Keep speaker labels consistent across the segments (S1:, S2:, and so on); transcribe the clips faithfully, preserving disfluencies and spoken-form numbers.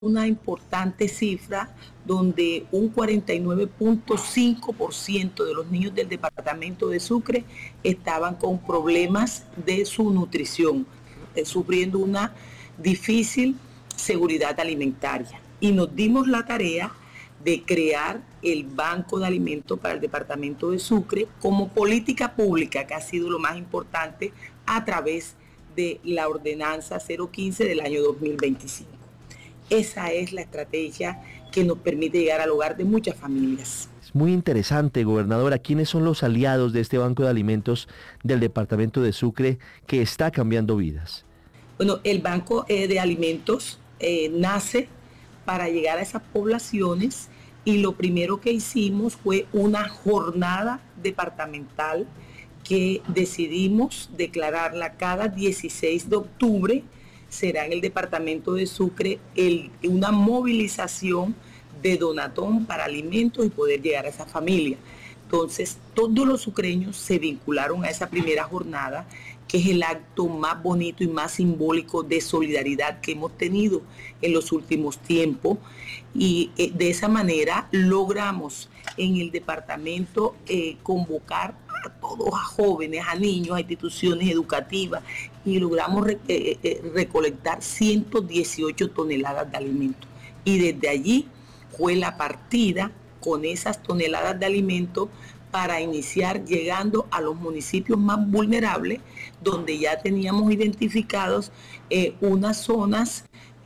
S1: una importante cifra donde un cuarenta y nueve punto cinco por ciento de los niños del departamento de Sucre estaban con problemas de su nutrición, eh, sufriendo una difícil seguridad alimentaria. Y nos dimos la tarea de crear el Banco de Alimentos para el departamento de Sucre como política pública, que ha sido lo más importante a través de la ordenanza cero quince del año dos mil veinticinco. Esa es la estrategia que nos permite llegar al hogar de muchas familias.
S2: Es muy interesante, gobernadora. ¿Quiénes son los aliados de este Banco de Alimentos del departamento de Sucre que está cambiando vidas?
S1: Bueno, el Banco eh, de Alimentos eh, nace para llegar a esas poblaciones y lo primero que hicimos fue una jornada departamental que decidimos declararla cada dieciséis de octubre. Será en el departamento de Sucre el, una movilización de donatón para alimentos y poder llegar a esa familia. Entonces, todos los sucreños se vincularon a esa primera jornada, que es el acto más bonito y más simbólico de solidaridad que hemos tenido en los últimos tiempos. Y eh, de esa manera logramos en el departamento eh, convocar a todos, a jóvenes, a niños, a instituciones educativas, y logramos re, eh, eh, recolectar ciento dieciocho toneladas de alimentos. Y desde allí fue la partida con esas toneladas de alimentos para iniciar llegando a los municipios más vulnerables, donde ya teníamos identificados eh, unas zonas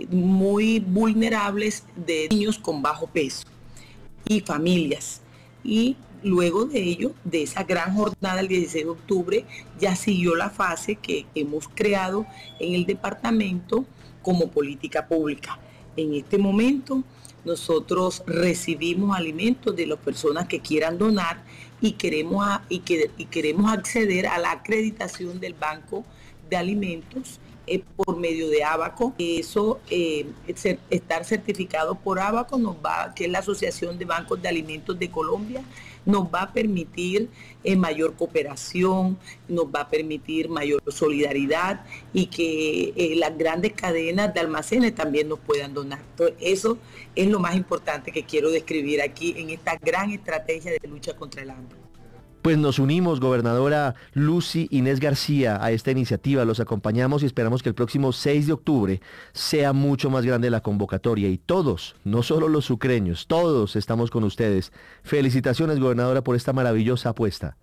S1: muy vulnerables de niños con bajo peso y familias. Y luego de ello, de esa gran jornada el dieciséis de octubre, ya siguió la fase que hemos creado en el departamento como política pública. En este momento, nosotros recibimos alimentos de las personas que quieran donar y queremos, a, y que, y queremos acceder a la acreditación del Banco de Alimentos eh, por medio de Abaco. Eso, eh, estar certificado por Abaco, nos va, que es la Asociación de Bancos de Alimentos de Colombia, nos va a permitir eh, mayor cooperación, nos va a permitir mayor solidaridad y que eh, las grandes cadenas de almacenes también nos puedan donar. Entonces, eso es lo más importante que quiero describir aquí en esta gran estrategia de lucha contra el hambre.
S2: Pues nos unimos, gobernadora Lucy Inés García, a esta iniciativa. Los acompañamos y esperamos que el próximo seis de octubre sea mucho más grande la convocatoria. Y todos, no solo los sucreños, todos estamos con ustedes. Felicitaciones, gobernadora, por esta maravillosa apuesta.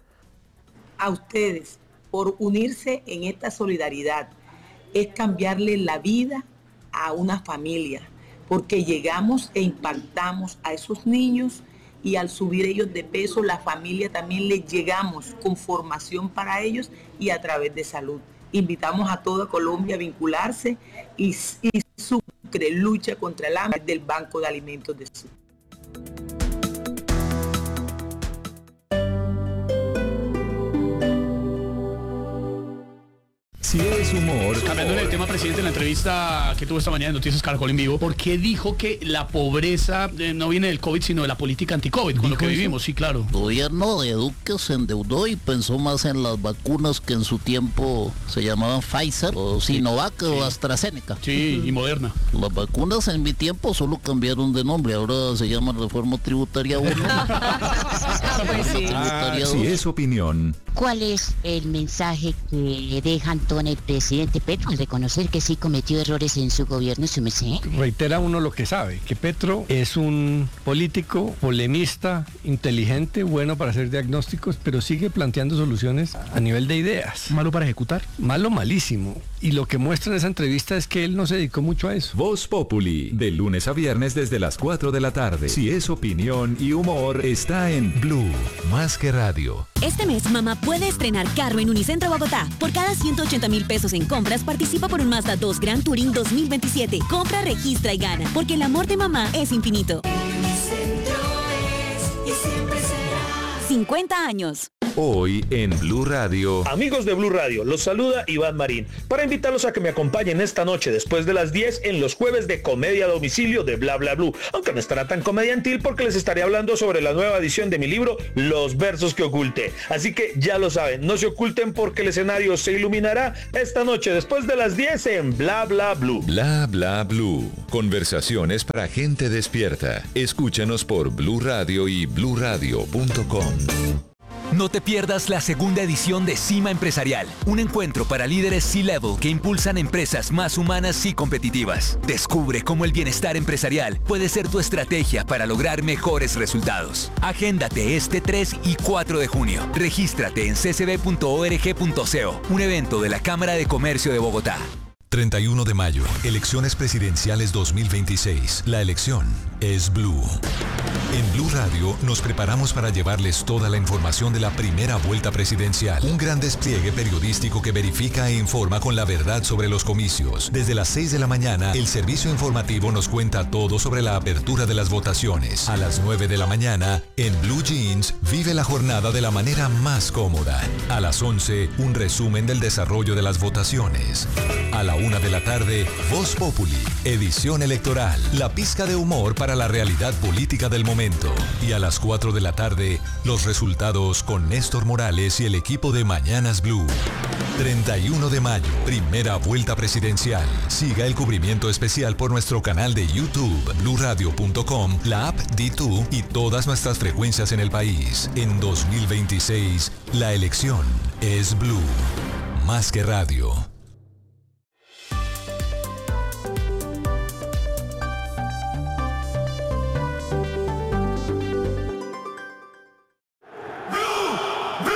S1: A ustedes, por unirse en esta solidaridad. Es cambiarle la vida a una familia, porque llegamos e impactamos a esos niños. Y al subir ellos de peso, la familia también les llegamos con formación para ellos y a través de salud. Invitamos a toda Colombia a vincularse y, y Sucre lucha contra el hambre del Banco de Alimentos de Sucre.
S3: Si es humor.
S4: Cambiando el tema, presidente, en la entrevista que tuvo esta mañana en Noticias Caracol en vivo, ¿por qué dijo que la pobreza eh, no viene del COVID, sino de la política anti-COVID, con lo que vivimos? Sí, claro.
S5: El gobierno de Duque se endeudó y pensó más en las vacunas que en su tiempo se llamaban Pfizer, o Sinovac, sí, o AstraZeneca.
S4: Sí, y Moderna.
S5: Las vacunas en mi tiempo solo cambiaron de nombre, ahora se llaman Reforma Tributaria uno.
S3: Pues sí. Ah, si es opinión.
S6: ¿Cuál es el mensaje que le deja Antonio el presidente Petro al reconocer que sí cometió errores en su gobierno, su merced?
S7: Reitera uno lo que sabe, que Petro es un político, polemista, inteligente, bueno para hacer diagnósticos, pero sigue planteando soluciones a nivel de ideas.
S3: ¿Malo para ejecutar?
S7: Malo, malísimo. Y lo que muestra en esa entrevista es que él no se dedicó mucho a eso.
S3: Voz Populi, de lunes a viernes desde las cuatro de la tarde. Si es opinión y humor, está en Blue, más que radio.
S8: Este mes, mamá puede estrenar carro en Unicentro Bogotá. Por cada ciento ochenta mil pesos en compras, participa por un Mazda dos Grand Touring dos mil veintisiete. Compra, registra y gana, porque el amor de mamá es infinito.
S9: Unicentro es y siempre será.
S8: cincuenta años.
S3: Hoy en Blue Radio.
S9: Amigos de Blue Radio, los saluda Iván Marín para invitarlos a que me acompañen esta noche después de las diez en los jueves de comedia a domicilio de Bla Bla Blue, aunque no estará tan comediantil porque les estaré hablando sobre la nueva edición de mi libro Los versos que oculté. Así que ya lo saben, no se oculten porque el escenario se iluminará esta noche después de las diez en Bla Bla Blue.
S3: Bla Bla Blue. Conversaciones para gente despierta. Escúchanos por Blue Radio y blue radio punto com.
S10: No te pierdas la segunda edición de Cima Empresarial, un encuentro para líderes C-Level que impulsan empresas más humanas y competitivas. Descubre cómo el bienestar empresarial puede ser tu estrategia para lograr mejores resultados. Agéndate este tres y cuatro de junio. Regístrate en c c b punto org punto co, un evento de la Cámara de Comercio de Bogotá.
S3: treinta y uno de mayo, elecciones presidenciales dos mil veintiséis. La elección es Blue. En Blue Radio nos preparamos para llevarles toda la información de la primera vuelta presidencial. Un gran despliegue periodístico que verifica e informa con la verdad sobre los comicios. Desde las seis de la mañana, el servicio informativo nos cuenta todo sobre la apertura de las votaciones. A las nueve de la mañana, en Blue Jeans, vive la jornada de la manera más cómoda. A las once, un resumen del desarrollo de las votaciones. A la una de la tarde, Voz Populi, edición electoral, la pizca de humor para la realidad política del momento. Y a las cuatro de la tarde, los resultados con Néstor Morales y el equipo de Mañanas Blue. treinta y uno de mayo, primera vuelta presidencial. Siga el cubrimiento especial por nuestro canal de YouTube, blue radio punto com, la app D dos y todas nuestras frecuencias en el país. En dos mil veintiséis, la elección es Blue. Más que radio.